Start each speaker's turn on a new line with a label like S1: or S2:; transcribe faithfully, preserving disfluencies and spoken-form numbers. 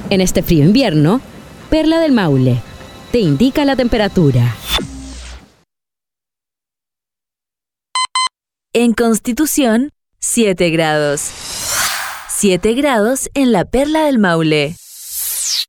S1: En este frío invierno, Perla del Maule te indica la temperatura.
S2: En Constitución, siete grados. siete grados en la Perla del Maule.